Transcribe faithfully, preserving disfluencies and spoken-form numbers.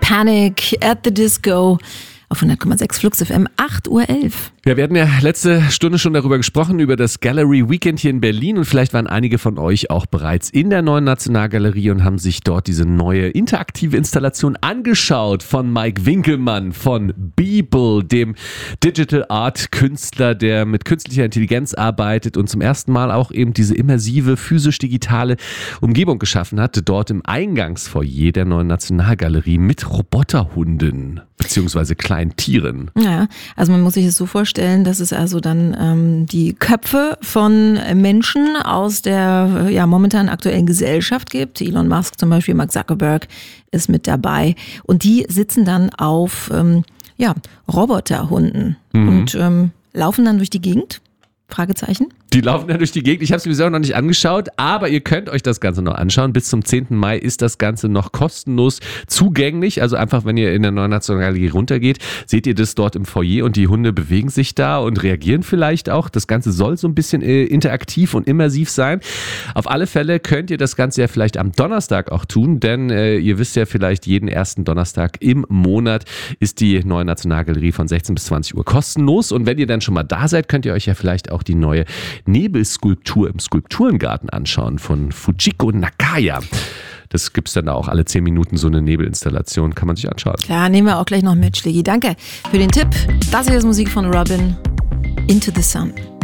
Panic at the Disco auf hundert Komma sechs Flux F M, acht Uhr elf. Ja, wir hatten ja letzte Stunde schon darüber gesprochen, über das Gallery Weekend hier in Berlin und vielleicht waren einige von euch auch bereits in der neuen Nationalgalerie und haben sich dort diese neue interaktive Installation angeschaut von Mike Winkelmann von Beeple, dem Digital Art Künstler, der mit künstlicher Intelligenz arbeitet und zum ersten Mal auch eben diese immersive, physisch-digitale Umgebung geschaffen hat, dort im Eingangsfoyer der neuen Nationalgalerie mit Roboterhunden beziehungsweise kleinen Tieren. Ja, also man muss sich das so vorstellen, dass es also dann ähm, die Köpfe von Menschen aus der ja momentan aktuellen Gesellschaft gibt. Elon Musk zum Beispiel, Mark Zuckerberg ist mit dabei und die sitzen dann auf ähm, ja, Roboterhunden mhm. und ähm, laufen dann durch die Gegend. Fragezeichen. Die laufen ja durch die Gegend. Ich habe es mir selber noch nicht angeschaut, aber ihr könnt euch das Ganze noch anschauen. Bis zum zehnten Mai ist das Ganze noch kostenlos zugänglich. Also einfach, wenn ihr in der neuen Nationalgalerie runtergeht, seht ihr das dort im Foyer und die Hunde bewegen sich da und reagieren vielleicht auch. Das Ganze soll so ein bisschen äh, interaktiv und immersiv sein. Auf alle Fälle könnt ihr das Ganze ja vielleicht am Donnerstag auch tun, denn äh, ihr wisst ja vielleicht, jeden ersten Donnerstag im Monat ist die neue Nationalgalerie von sechzehn bis zwanzig Uhr kostenlos. Und wenn ihr dann schon mal da seid, könnt ihr euch ja vielleicht auch die neue Nebelskulptur im Skulpturengarten anschauen von Fujiko Nakaya. Das gibt's dann auch alle zehn Minuten, so eine Nebelinstallation, kann man sich anschauen. Klar, nehmen wir auch gleich noch mit, Schlägi. Danke für den Tipp. Das hier ist Musik von Robin, Into the Sun.